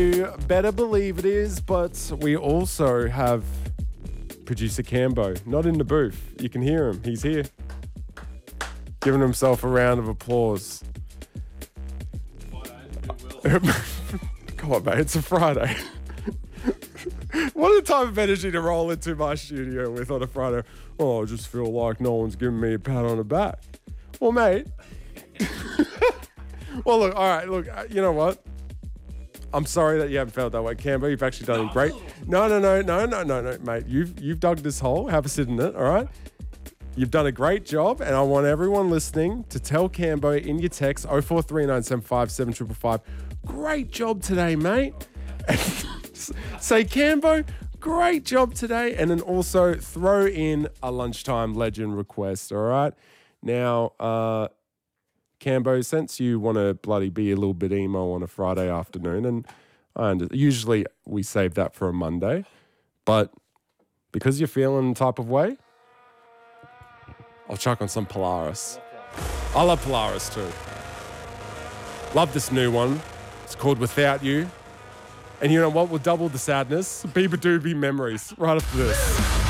You better believe it is, but we also have producer Cambo, not in the booth. You can hear him. He's here. Giving himself a round of applause. Come on, mate. It's a Friday. What a type of energy to roll into my studio with on a Friday. Oh, I just feel like no one's giving me a pat on the back. Well, mate. Well, look, all right, look, you know what? I'm sorry that you haven't felt that way. Cambo, you've actually done great. No, mate. You've dug this hole. Have a sit in it, all right? You've done a great job, and I want everyone listening to tell Cambo in your text 0439757555. Great job today, mate. Say, Cambo, great job today, and then also throw in a lunchtime legend request, all right? Now, Cambo, since you want to bloody be a little bit emo on a Friday afternoon, and usually we save that for a Monday, but because you're feeling the type of way, I'll chuck on some Polaris. I love Polaris too. Love this new one. It's called Without You. And you know what? We'll double the sadness. Bieber Doobie memories right after this.